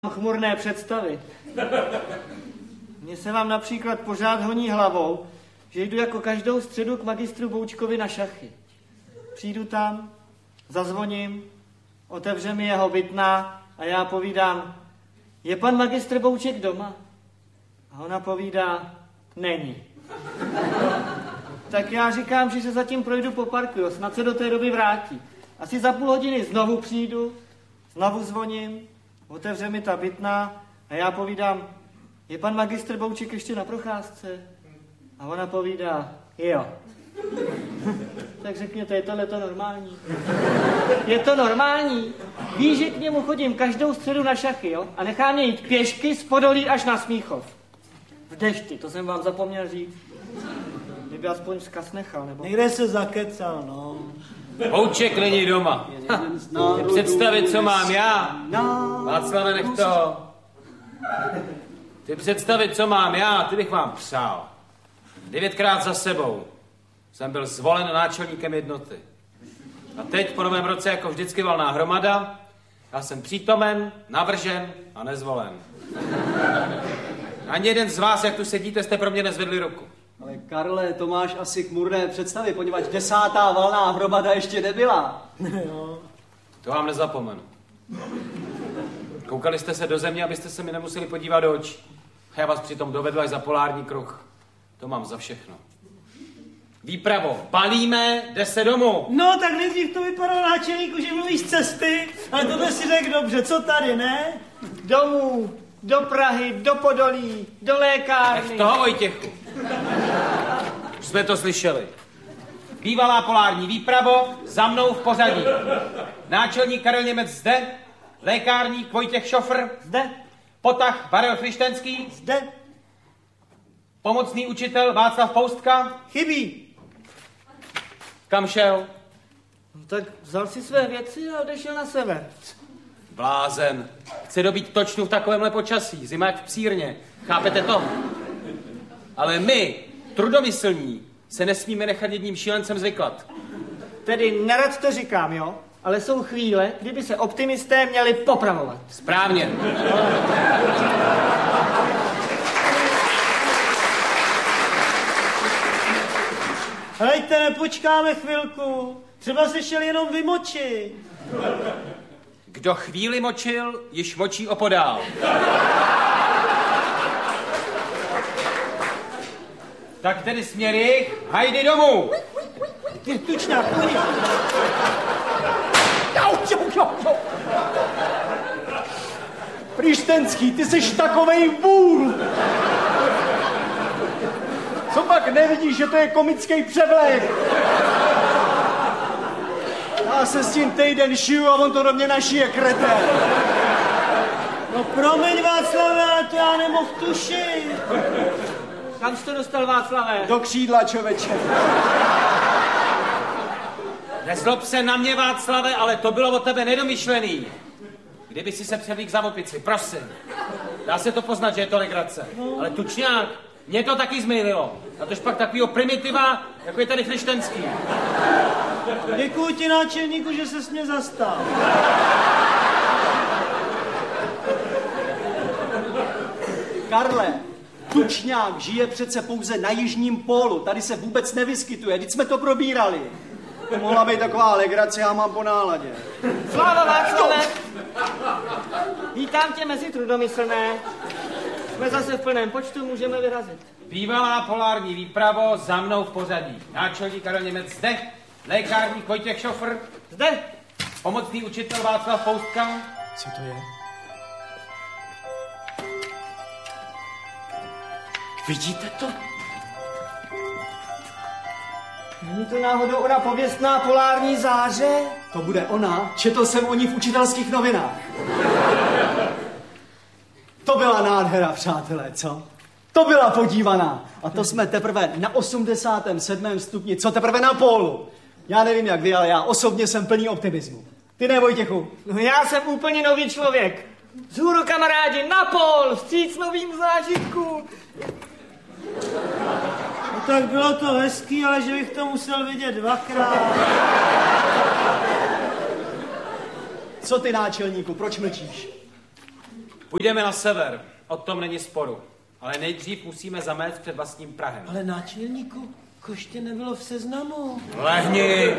chmurné představy. Mně se vám například pořád honí hlavou, že jdu jako každou středu k magistru Boučkovi na šachy. Přijdu tam, zazvoním, otevře mi jeho bytna a já povídám, je pan magistr Bouček doma? A ona povídá, není. Tak já říkám, že se zatím projdu po parku, jo, snad se do té doby vrátí. Asi za půl hodiny znovu přijdu, znovu zvoním, otevře mi ta bytna a já povídám, je pan magistr Bouček ještě na procházce? A ona povídá, jo. Tak řekněte, je tohleto normální? Je to normální? Víš, že k němu chodím každou středu na šachy, jo? A nechám mě jít pěšky z Podolí až na Smíchov. V dešti, to jsem vám zapomněl říct. Kdyby aspoň vzkaz nechal, nebo... Někde se zakecal, no. Bouček není doma. Ty představit, co mám já. Václave, nech to. Ty představit, co mám já, ty bych vám přál. 9krát za sebou jsem byl zvolen náčelníkem jednoty. A teď po novém roce, jako vždycky valná hromada, já jsem přítomen, navržen a nezvolen. Ani jeden z vás, jak tu sedíte, jste pro mě nezvedli ruku. Ale Karle, to máš asi chmurné představy, poněvadž 10. valná hromada ještě nebyla. To vám nezapomenu. Koukali jste se do země, abyste se mi nemuseli podívat do očí. A já vás přitom dovedu až za polární kruh. To mám za všechno. Výpravo, balíme, jde se domů. No, tak nejdřív to vypadalo náčelníku, že mluvíš z cesty, ale tohle si řekl dobře, co tady, ne? Domů, do Prahy, do Podolí, do lékárny. Nech toho, Vojtěchu. Už jsme to slyšeli. Bývalá polární výpravo, za mnou v pořadí. Náčelník Karel Němec zde, lékárník Vojtěch Šofr Zde, Potah Karel Frištenský, zde, pomocný učitel Václav Poustka. Chybí. Kam šel? no, tak vzal si své věci a odešel na sever. Blázen. Chce dobít točnu v takovémhle počasí. Zima jak v psírně. Chápete to? Ale my, trudomyslní, se nesmíme nechat jedním šílencem zvyklat. Tedy nerad to říkám, jo? Ale jsou chvíle, kdyby se optimisté měli popravovat. Správně. Hejte, nepočkáme chvilku. Třeba se šel jenom vymočit. Kdo chvíli močil, již močí opodál. Tak tedy směry, hajdy domů. Ty tučňák, pojď. Frištenský, ty seš takovej vůl! Co pak nevidíš, že to je komický převlek? Já se s tím týden šiju a on to do mě našije, krete. No promiň, Václave, ale to já nemohl tušit. Kam jsi to dostal, Václavé? Do křídla, čověče. Nezlob se na mě, Václave, ale to bylo od tebe nedomyšlený. Kdyby si se převlík za opici, prosím. Dá se to poznat, že je to legrace. Ale tučňák, mě to taky zmýlilo. A tož pak takovýho primitiva, jako je tady Frištenský. Děkuji ti, náčelníku, že ses mě zastal. Karle, tučňák žije přece pouze na jižním pólu. Tady se vůbec nevyskytuje, teď jsme to probírali. To mohla být taková legrace, já mám po náladě. Sláva, Václave! Vítám tě mezi trudomyslné. Jsme zase v plném počtu, můžeme vyrazit. Bývalá polární výpravo, za mnou v pořadí. Náčelník Karel Němec zde, lékárník Vojtěch Šofr Zde, pomocný učitel Václav Poustka. Co to je? Vidíte to? není to náhodou ona pověstná polární záře? To bude ona, četl jsem o ní v učitelských novinách. To byla nádhera, přátelé, co? To byla podívaná. A to jsme teprve na 87. stupni, co teprve na pólu. Já nevím jak vy, ale já osobně jsem plný optimismu. Ty ne, Vojtěchu? No já jsem úplně nový člověk. Vzhůru, kamarádi, na pol, vstříc novým zážitkům. No tak bylo to hezký, ale že bych to musel vidět dvakrát. Co ty, náčelníku, proč mlčíš? Půjdeme na sever, o tom není sporu. Ale nejdřív musíme zamést před vlastním prahem. Ale náčelníku, koště nebylo v seznamu. Lehni!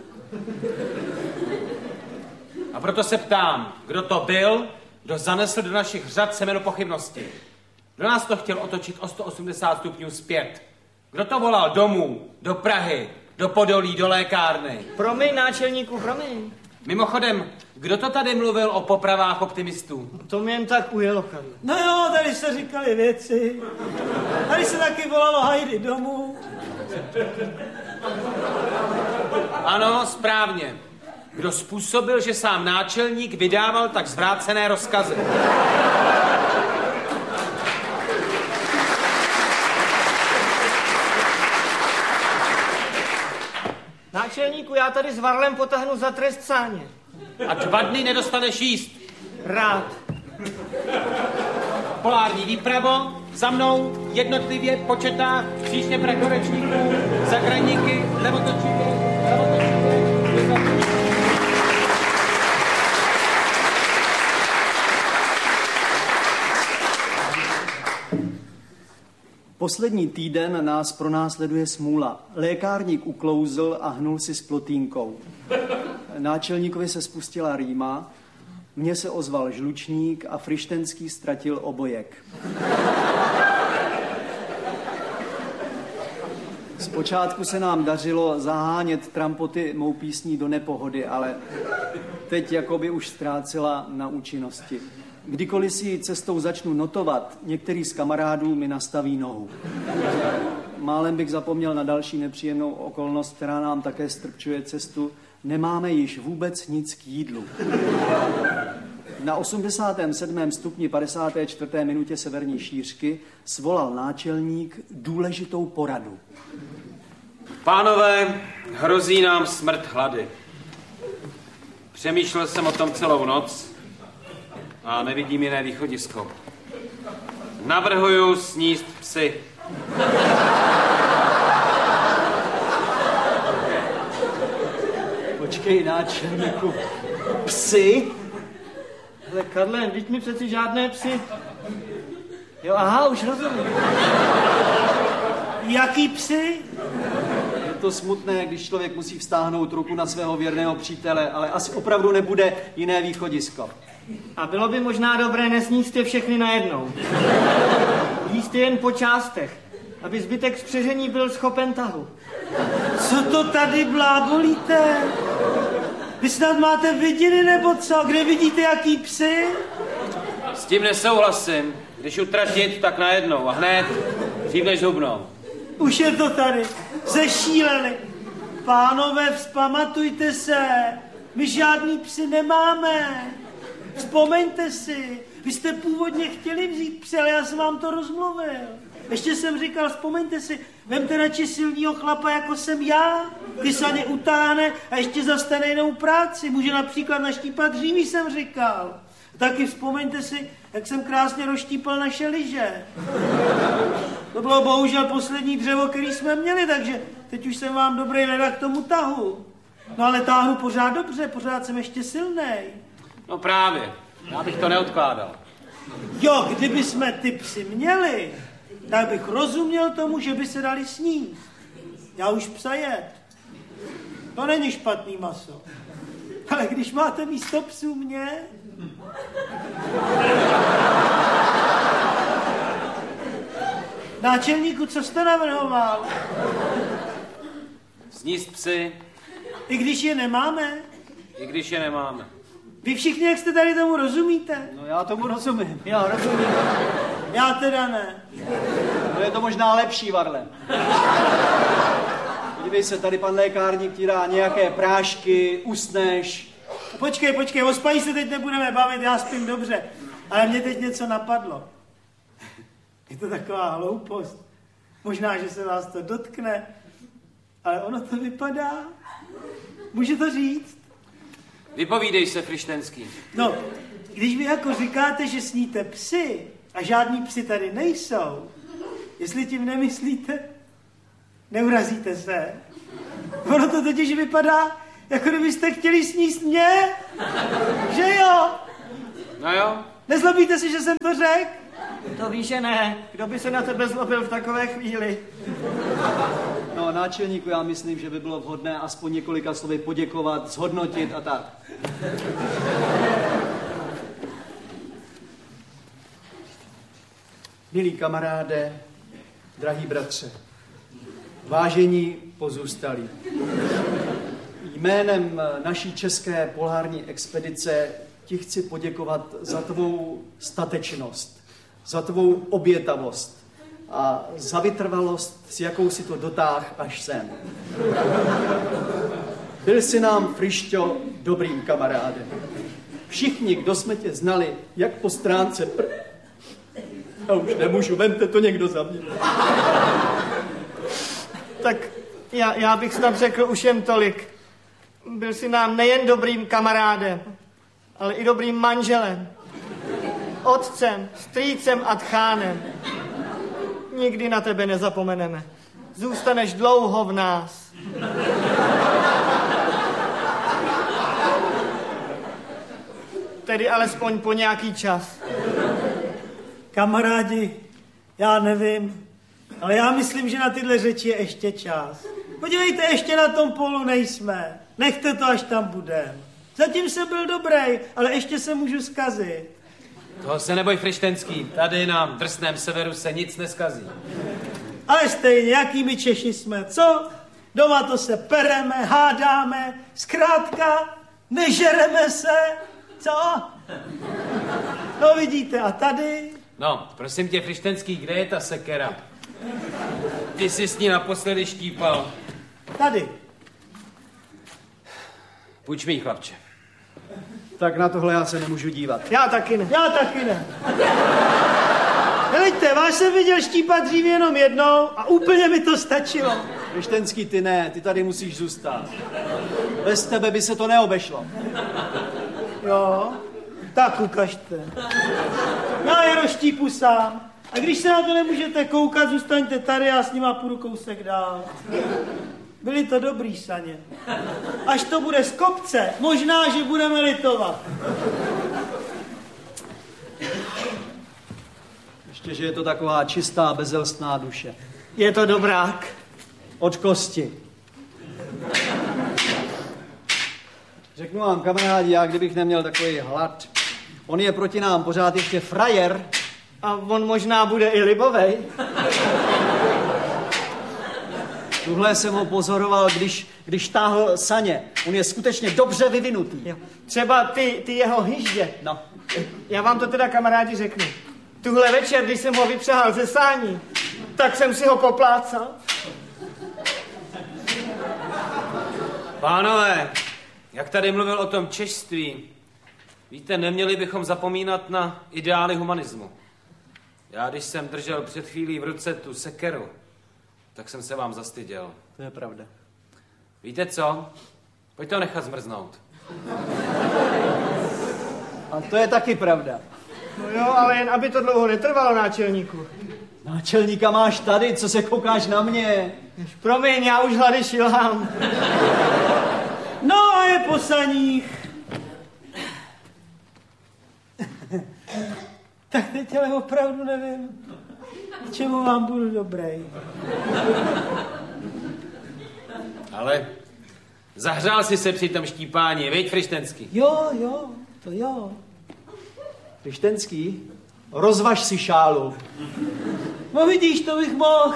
A proto se ptám, kdo to byl, kdo zanesl do našich řad semeno pochybnosti. Kdo nás to chtěl otočit o 180 stupňů zpět? Kdo to volal domů, do Prahy, do Podolí, do lékárny? Promiň, náčelníku, promiň. Mimochodem, kdo to tady mluvil o popravách optimistů? To mě jen tak ujelo, Karle. No jo, tady se říkali věci. Tady se taky volalo hajdy domů. Ano, správně. Kdo způsobil, že sám náčelník vydával tak zvrácené rozkazy? Náčelníku, já tady s Varlem potáhnu za trest sáně. A 2 dny nedostaneš jíst. Rád. Polární výpravo, za mnou, jednotlivě, početá, příště prakorečníků, zagraníky, levotočivě. Poslední týden nás pronásleduje smůla. Lékárník uklouzl a hnul si s plotínkou. Náčelníkovi se spustila rýma, mně se ozval žlučník a Frištenský ztratil obojek. Zpočátku se nám dařilo zahánět trampoty mou písní do nepohody, ale teď jakoby už ztrácela na účinnosti. Kdykoliv si cestou začnu notovat, některý z kamarádů mi nastaví nohu. Málem bych zapomněl na další nepříjemnou okolnost, která nám také strpčuje cestu. Nemáme již vůbec nic k jídlu. Na 87. stupni 54. minutě severní šířky svolal náčelník důležitou poradu. Pánové, hrozí nám smrt hlady. Přemýšlel jsem o tom celou noc a nevidím jiné východisko. Navrhuju sníst psy. Počkej, náčelníku, psy? Ale Karle, vždyť mi přeci žádné psy. Jo, aha, už rozumím. Jaký psy? Je to smutné, když člověk musí vztáhnout ruku na svého věrného přítele, ale asi opravdu nebude jiné východisko. A bylo by možná dobré nesníst je všechny najednou. Jíst je jen po částech, aby zbytek spřežení byl schopen tahu. Co to tady blábolíte? Vy snad máte vidiny nebo co? Kde vidíte jaký psy? S tím nesouhlasím. Když utratit, tak najednou a hned, dřív než hubnou. Už je to tady. Zešíleli. Pánové, vzpamatujte se. My žádný psy nemáme. Vzpomeňte si. Vy jste původně chtěli vzít psy, ale já jsem vám to rozmluvil. Ještě jsem říkal, vzpomeňte si, vemte radši silného chlapa, jako jsem já. Ty se ně utáhne a ještě za stejnou práci. Může například naštípat dříví, jsem říkal. Taky vzpomeňte si, jak jsem krásně rozštípal naše lyže. To bylo bohužel poslední dřevo, který jsme měli, takže teď už jsem vám dobrý leda k tomu tahu. No ale táhnu pořád dobře, pořád jsem ještě silnej. No právě, já bych to neodkládal. Jo, kdyby jsme ty psy měli, tak bych rozuměl tomu, že by se dali sníst. Já už psa jet. To není špatný maso. Ale když máte místo psů mě... Náčelníku, co jste navrhoval? Sníst psy, I když je nemáme? i když je nemáme. Vy všichni, jak jste tady tomu rozumíte? No já tomu rozumím. Jo, rozumím. Já teda ne. No je to možná lepší, Varle. Podívej se, tady pan lékárník ti dá nějaké prášky, usneš. Počkej, o spaní se teď nebudeme bavit, já spím dobře. Ale mě teď něco napadlo. Je to taková hloupost. Možná, že se vás to dotkne, ale ono to vypadá. Může to říct? Vypovídej se, Frištenský. No, když vy jako říkáte, že sníte psy a žádní psy tady nejsou, jestli tím nemyslíte, neurazíte se. Ono to totiž vypadá, jako kdybyste chtěli sníst mě, že jo? No jo. Nezlobíte si, že jsem to řekl? To víš, že ne. Kdo by se na tebe zlobil v takové chvíli? No, náčelníku, já myslím, že by bylo vhodné aspoň několika slovy poděkovat, zhodnotit a tak. Milí kamaráde, drahý bratře, vážení pozůstalí, jménem naší české polární expedice ti chci poděkovat za tvou statečnost, za tvou obětavost a za vytrvalost, s jakou si to dotáh až sem. Byl jsi nám, Frišťo, dobrým kamarádem. Všichni, kdo jsme tě znali, jak po stránce Já už nemůžu, vemte to někdo za mě. Tak já bych snad řekl už jen tolik. Byl jsi nám nejen dobrým kamarádem, ale i dobrým manželem, otcem, strýcem a tchánem. Nikdy na tebe nezapomeneme. Zůstaneš dlouho v nás. Tedy alespoň po nějaký čas. Kamarádi, já nevím, ale já myslím, že na tyhle řeči je ještě čas. Podívejte, ještě na tom polu nejsme. Nechte to, až tam budem. Zatím jsem byl dobrý, ale ještě se můžu zkazit. Toho se neboj, Frištenský. Tady na drsném severu se nic neskazí. Ale stejně, jaký my Češi jsme, co? Doma to se pereme, hádáme, zkrátka nežereme se, co? No vidíte, a tady? No, prosím tě, Frištenský, kde je ta sekera? Ty jsi s ní naposledy štípal. Tady. Půjč mi, chlapče. Tak na tohle já se nemůžu dívat. Já taky ne. Já taky ne. Helejte, váš jsem viděl štípat dřív jenom jednou a úplně mi to stačilo. Krištenský, ty ne, ty tady musíš zůstat. Bez tebe by se to neobešlo. Jo, tak ukažte. Já je rozštípu sám. A když se na to nemůžete koukat, zůstaňte tady, já s nima půjdu kousek dál. Byly to dobrý saně. Až to bude z kopce, možná, že budeme litovat. Ještě, že je to taková čistá, bezelstná duše. Je to dobrák. Od kosti. Řeknu vám, kamarádi, já kdybych neměl takový hlad. On je proti nám pořád ještě frajer. A on možná bude i libovej. Tuhle jsem ho pozoroval, když táhl saně. On je skutečně dobře vyvinutý. Jo. Třeba ty jeho hyždě. No. Já vám to teda, kamarádi, řeknu. Tuhle večer, když jsem ho vypřehal ze sání, tak jsem si ho poplácal. Pánové, jak tady mluvil o tom češství, víte, neměli bychom zapomínat na ideály humanismu. Já, když jsem držel před chvílí v ruce tu sekeru, tak jsem se vám zastyděl. To je pravda. Víte co? Pojď to nechat zmrznout. A to je taky pravda. No jo, ale jen aby to dlouho netrvalo, náčelníku. Náčelníka máš tady, co se koukáš na mě? Promiň, já už hlady šilhám. No a je po saních. Tak teď ale opravdu nevím, k čemu vám budu dobrý. Ale zahřál jsi se při tom štípání, viď, Frištenský? Jo, to jo. Krištenský, rozvaž si šálu. No vidíš, to bych mohl.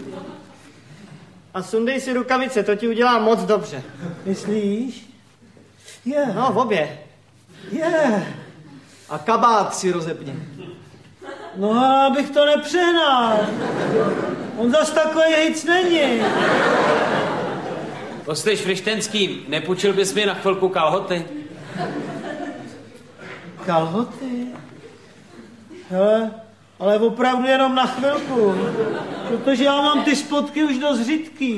A sundej si rukavice, to ti udělá moc dobře. Myslíš? Je. No, v obě. Je. A kabát si rozepni. No, abych to nepřehnal. On zas takový hejc není. Poslyš, Frištenský, nepůjčil bys mi na chvilku kalhoty? Kalhoty? Hele, ale opravdu jenom na chvilku. Protože já mám ty spodky už dost řidký.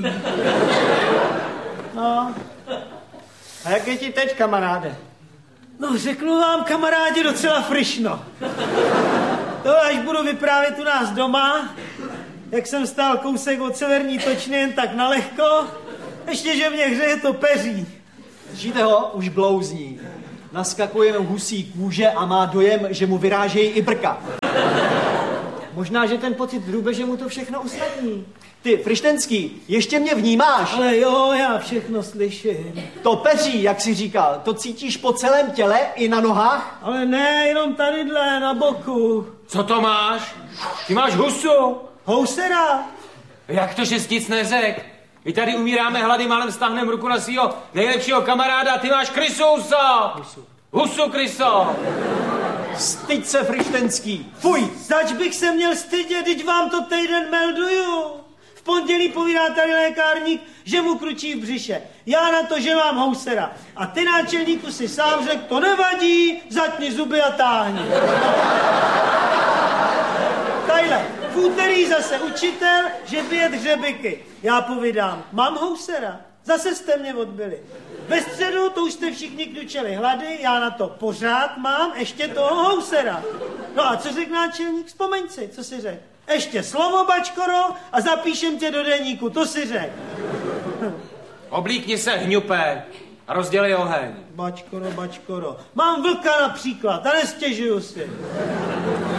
No. A jak je ti teď, kamaráde? No, řeknu vám, kamarádi, docela frišno. To až budu vyprávět u nás doma, jak jsem stál kousek od severní točny jen tak nalehko, ještě, že mě hřeje to peří. Slyšíte ho? Už blouzní. naskakuje mu husí kůže a má dojem, že mu vyrážejí i brka. Možná, že ten pocit drůbeže mu to všechno usnadní. Ty, Frištenský, ještě mě vnímáš? Ale jo, já všechno slyším. To peří, jak jsi říkal, to cítíš po celém těle i na nohách? Ale ne, jenom tadyhle, na boku. Co to máš? Ty máš husu. Housera. Jak to, že jsi nic neřek? My tady umíráme hlady, málem stáhneme ruku na svýho nejlepšího kamaráda a ty máš krysu, huso. Husu, kryso. Styď se, Frištenský. Fuj! Zač bych se měl stydět, teď vám to týden melduju. V pondělí povídá tady lékárník, že mu kručí v břiše. Já na to, že mám housera. A ty, náčelníku, si sám řekl, to nevadí, zatni zuby a táhni. Tajle, v úterý zase učitel, že bije hřebiky. Já povídám, mám housera. Zase jste mě odbyli. Ve středu to už jste všichni kňučeli hlady, já na to pořád mám ještě toho housera. No a co řekl náčelník? Vzpomeň si, co si řekl. Ještě slovo, bačkoro, a zapíšem tě do deníku, to si řekl. Oblíkni se, hňupe, a rozdělej oheň. Bačkoro, bačkoro. Mám vlka například a nestěžuju si.